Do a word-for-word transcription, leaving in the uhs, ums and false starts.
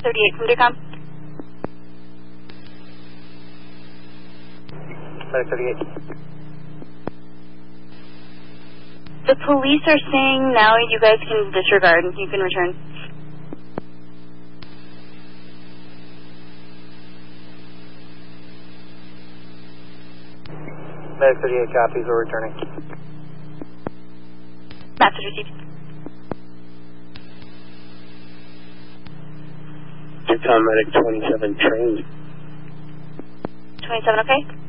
thirty-eight from Decom. Medic thirty-eight. The police are saying now you guys can disregard. You can return. Medic thirty-eight copies, we're returning. Message received. Decom Medic twenty-seven trained. twenty-seven, okay?